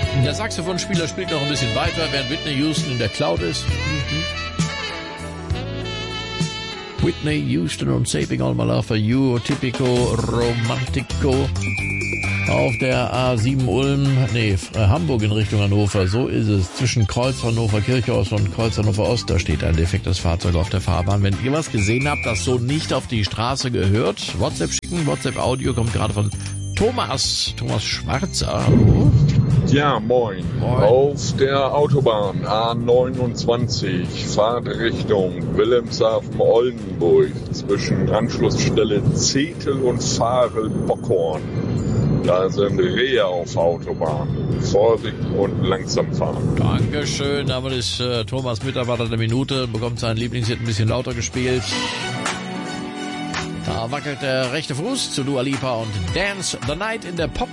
Der Saxophonspieler spielt noch ein bisschen weiter, während Whitney Houston in der Cloud ist. Whitney Houston und Saving All My Love for You, Typico Romantico. Auf der A7 Hamburg in Richtung Hannover, so ist es. Zwischen Kreuz Hannover Kirchhaus und Kreuz Hannover Ost, da steht ein defektes Fahrzeug auf der Fahrbahn. Wenn ihr was gesehen habt, das so nicht auf die Straße gehört, WhatsApp schicken. WhatsApp-Audio kommt gerade von Thomas Schwarzer. Hallo. Ja, moin. Auf der Autobahn A29, Fahrtrichtung Wilhelmshaven-Oldenburg zwischen Anschlussstelle Zetel und Farel-Bockhorn. Da sind Rehe auf Autobahn. Vorsicht und langsam fahren. Dankeschön. Damit ist Thomas Mitarbeiter der Minute, bekommt sein Lieblingshit ein bisschen lauter gespielt. Da wackelt der rechte Fuß zu Dua Lipa und Dance the Night in der Pop